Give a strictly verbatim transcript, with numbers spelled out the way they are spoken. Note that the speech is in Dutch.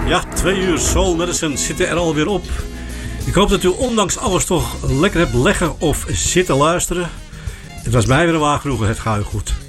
Ja, twee uur Soul Medicine zitten er alweer op. Ik hoop dat u ondanks alles toch lekker hebt leggen of zitten luisteren. Het was mij weer een waar genoegen, het gaat u goed.